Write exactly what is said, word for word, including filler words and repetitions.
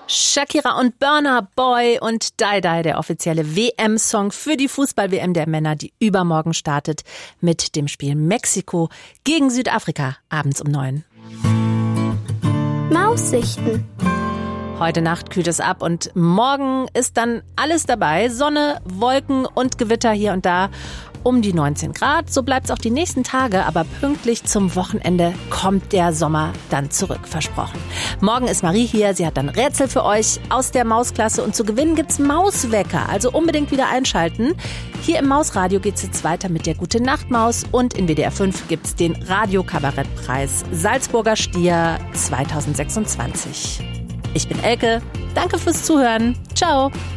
Shakira und Burna Boy und Die Die, der offizielle W M-Song für die Fußball-W M der Männer, die übermorgen startet mit dem Spiel Mexiko gegen Südafrika, abends um neun. Maussichten. Heute Nacht kühlt es ab und morgen ist dann alles dabei. Sonne, Wolken und Gewitter hier und da. Um die neunzehn Grad. So bleibt es auch die nächsten Tage, aber pünktlich zum Wochenende kommt der Sommer dann zurück, versprochen. Morgen ist Marie hier, sie hat dann Rätsel für euch aus der Mausklasse und zu gewinnen gibt's Mauswecker, also unbedingt wieder einschalten. Hier im Mausradio geht's jetzt weiter mit der Gute-Nacht-Maus und in W D R fünf gibt's den Radio-Kabarett-Preis Salzburger Stier zwanzig sechsundzwanzig. Ich bin Elke, danke fürs Zuhören, ciao!